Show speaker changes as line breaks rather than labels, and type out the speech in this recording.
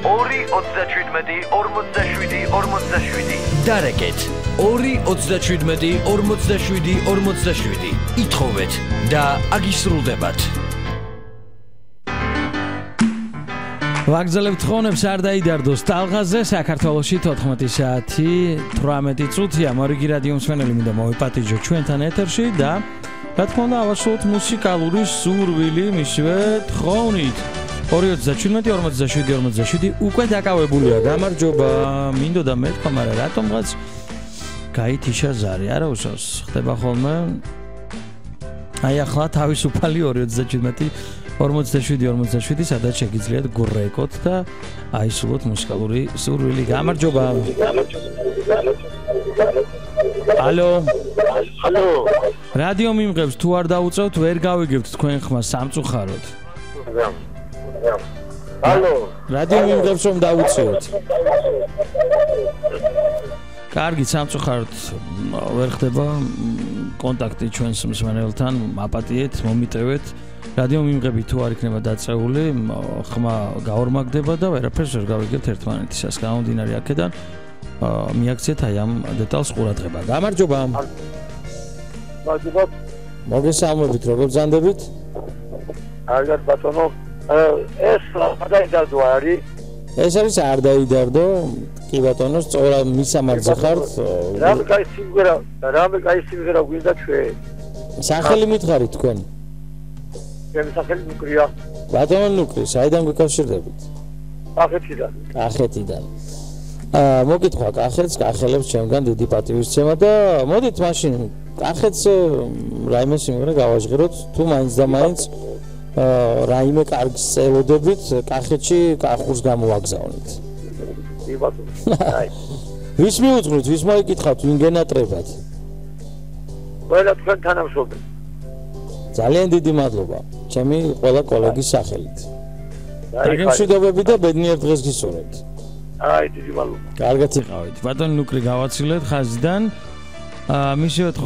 დარეკეთ 2-37-47-47 ითხოვეთ და აგისრულდებათ.
ვაგზალებთ თხოვნებს არ დაიდარდოს ტალღაზე საქართველოში 14 საათი 18 წუთია მორიგი რადიო მსმენელი მინდა მოვიპატიჟო ჩვენთან ეთერში და რა თქმა უნდა ავასრულოთ მუსიკალური სურვილი მისვე თხოვნით 2-37-47 უკვე დაკავებულია გამარჯობა მინდოდა მეთქვა მაგრამ რატომღაც გაითიშა ზარი არა უსავს ხდება ხოლმე აი ახლა თავისუფალი 2-37-47 სადაც შეგიძლიათ გრეკოთ და აისრულოთ მუსიკალური სურვილი. გამარჯობა. ალო.
ალო.
რადიო მიმღებს თუ არ დაუწევთ, ვერ გავიგებთ თქვენ ხმას სამწუხაროდ.
ალო.
რადიო მიმღებს რომ დაუწევთ. კარგი, სამწუხაროდ ვერ ხდება კონტაქტი ჩვენს მსმენელთან, აპატიეთ, მომიტევეთ. რადიო მიმღები თუ არ იქნება დაწეული, ხმა გაორმაგდება და ვერაფერს ვერ გავიგებთ ერთმანეთისას. გამომდინარე აქედან, მიაქციეთ აი ამ დეტალს ყურადღება. გამარჯობა.
მადლობა.
მოგესალმებით, როგორ ბრძანდებით?
კარგად ბატონო. ეს არ დაიდარდო არის?
ეს არის არ დაიდარდო. კი ბატონო, სწორად მისამართზე ხართ.
რამე კაი სიმღერა გვინდა ჩვენ.
სახელი მითხარით თქვენ?
ჩემი სახელი ნუკრია.
ბატონო ნუკრი, საიდან გეკავშირდებით?
კახეთიდან.
კახეთიდან. მოგითხვა კახეთს, კახელებს ჩემგან დიდი პატივისცემა და მოდით მაშინ კახეთს რაიმე სიმღერა გავაჟღეროთ, თუ მაინც და მაინც რაიმე კარგს წელოდებით კახეთში კახურს გამოვაგზავნით.
კი ბატონო. აი.
ვის მიუძღვნით, ვის მოიკითხავთ, ვინ გენატრებათ?
ყველა თქვენ თანამშრომლებს.
ძალიან დიდი მადლობა ჩემი ყველა კოლეგის სახელით. დაგემშვიდობები და ბედნიერ დღეს გისურვებთ.
აი დიდი მადლობა.
კარგად იყავით. ბატონო ნუკრი გავაცილეთ ხაზიდან. მისივე